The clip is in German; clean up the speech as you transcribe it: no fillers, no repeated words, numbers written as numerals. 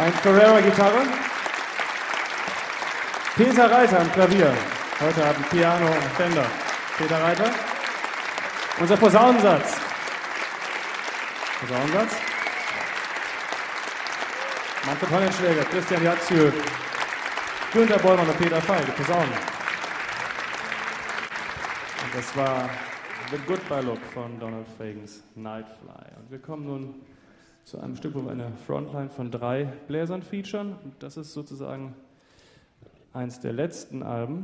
Ein Ferrara-Gitarre. Peter Reiter am Klavier. Heute Abend Piano und Fender. Peter Reiter. Unser Posaunensatz. Manfred Hollenschläger, Christian Jatzjö, Günter Bollmann und Peter Feil, die Posaunen. Und das war The Goodbye Look von Donald Fagans Nightfly. Und wir kommen nun zu einem Stück, wo wir eine Frontline von 3 Bläsern featuren. Und das ist sozusagen eins der letzten Alben